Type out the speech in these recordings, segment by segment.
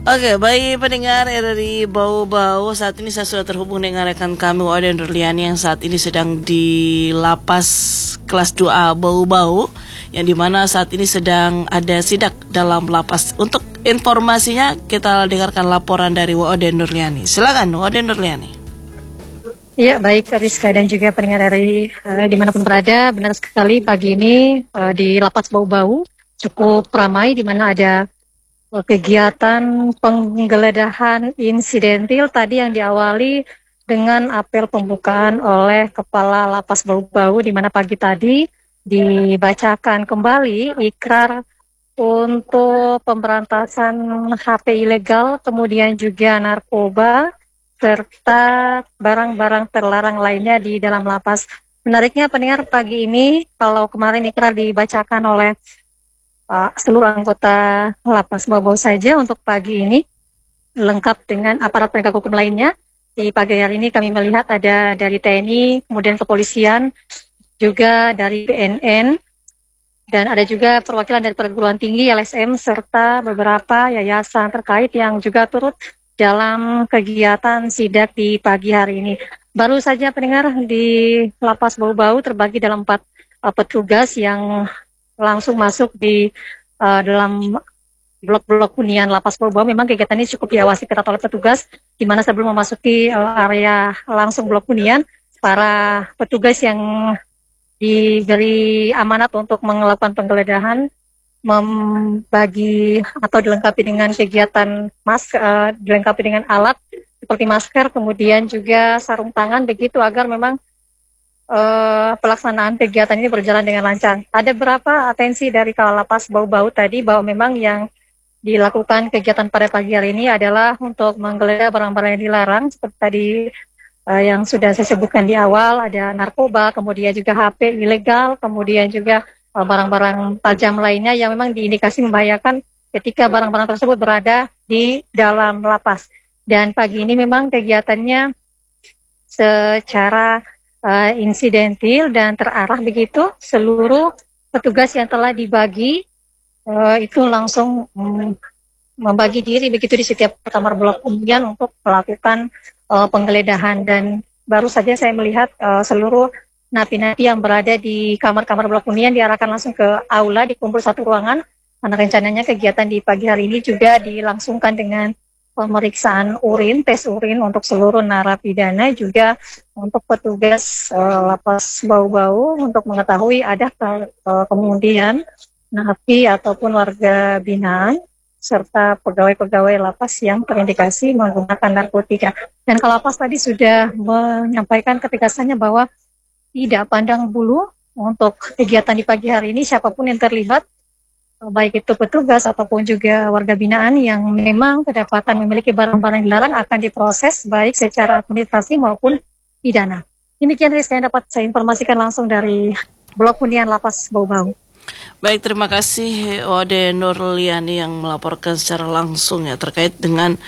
Oke, baik pendengar RRI Bau-Bau, saat ini saya sudah terhubung dengan rekan kami Wada Nurliani yang saat ini sedang di lapas kelas 2A Bau-Bau, yang dimana saat ini sedang ada sidak dalam lapas. Untuk informasinya kita dengarkan laporan dari Wada Nurliani. Silakan Wada Nurliani. Ya, baik Rizka dan juga pendengar RRI dimanapun berada, benar sekali pagi ini di lapas Bau-Bau cukup ramai, di mana ada kegiatan penggeledahan insidentil tadi yang diawali dengan apel pembukaan oleh Kepala Lapas Bau-Bau, di mana pagi tadi dibacakan kembali ikrar untuk pemberantasan HP ilegal, kemudian juga narkoba, serta barang-barang terlarang lainnya di dalam lapas. Menariknya pendengar, pagi ini kalau kemarin ikrar dibacakan oleh seluruh anggota lapas Bau-Bau saja, untuk pagi ini lengkap dengan aparat penegak hukum lainnya. Di pagi hari ini kami melihat ada dari TNI, kemudian kepolisian, juga dari BNN, dan ada juga perwakilan dari perguruan tinggi, LSM, serta beberapa yayasan terkait yang juga turut dalam kegiatan sidak di pagi hari ini. Baru saja pendengar, di lapas Bau-Bau terbagi dalam 4 petugas yang langsung masuk di dalam blok-blok hunian lapas Bau-Bau. Memang kegiatan ini cukup diawasi ketat oleh petugas, di mana sebelum memasuki area langsung blok hunian, para petugas yang diberi amanat untuk melakukan penggeledahan membagi atau dilengkapi dengan kegiatan dilengkapi dengan alat seperti masker, kemudian juga sarung tangan, begitu agar memang pelaksanaan kegiatan ini berjalan dengan lancar. Ada beberapa atensi dari Kepala Lapas Bau-Bau tadi bahwa memang yang dilakukan kegiatan pada pagi hari ini adalah untuk menggeledah barang-barang yang dilarang, seperti tadi yang sudah saya sebutkan di awal, ada narkoba, kemudian juga HP ilegal, kemudian juga barang-barang tajam lainnya yang memang diindikasi membahayakan ketika barang-barang tersebut berada di dalam lapas. Dan pagi ini memang kegiatannya secara insidentil dan terarah, begitu. Seluruh petugas yang telah dibagi itu langsung membagi diri begitu di setiap kamar blok kemudian untuk melakukan penggeledahan. Dan baru saja saya melihat seluruh napi-napi yang berada di kamar-kamar blok hunian diarahkan langsung ke aula, dikumpul satu ruangan, karena rencananya kegiatan di pagi hari ini juga dilangsungkan dengan pemeriksaan urin, tes urin untuk seluruh narapidana, juga untuk petugas lapas Bau-Bau untuk mengetahui ada kemudian napi ataupun warga binaan serta pegawai-pegawai lapas yang terindikasi menggunakan narkotika. Dan Kalapas tadi sudah menyampaikan ketegasannya bahwa tidak pandang bulu untuk kegiatan di pagi hari ini, siapapun yang terlibat, baik itu petugas ataupun juga warga binaan yang memang kedapatan memiliki barang-barang dilarang, akan diproses baik secara administrasi maupun pidana. Demikian Rizka yang dapat saya informasikan langsung dari blok hunian lapas Bau-Bau. Baik, terima kasih Wada Nurliani yang melaporkan secara langsung ya terkait dengan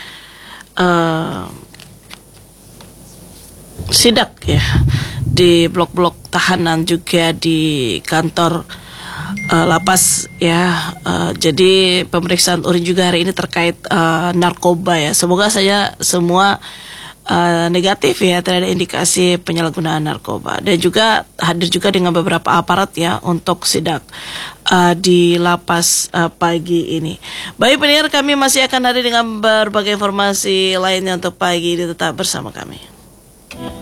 sidak ya di blok-blok tahanan, juga di kantor lapas ya. Jadi pemeriksaan urin juga hari ini terkait narkoba ya. Semoga saja semua negatif ya, tidak ada indikasi penyalahgunaan narkoba. Dan juga hadir juga dengan beberapa aparat ya untuk sidak di lapas pagi ini. Baik pendengar, kami masih akan hadir dengan berbagai informasi lainnya untuk pagi ini, tetap bersama kami.